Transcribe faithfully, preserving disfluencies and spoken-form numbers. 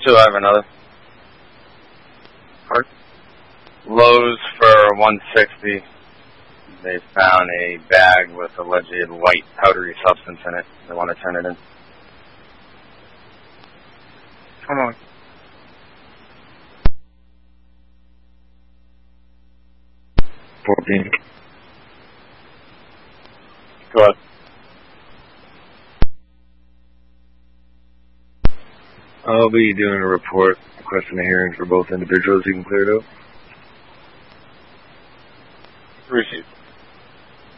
two, I have another. Pardon? Lowe's for one sixty. They found a bag with alleged white powdery substance in it. They want to turn it in. Come on. fourteen. Go ahead. I'll be doing a report, requesting a hearing for both individuals. You can clear it up. Received.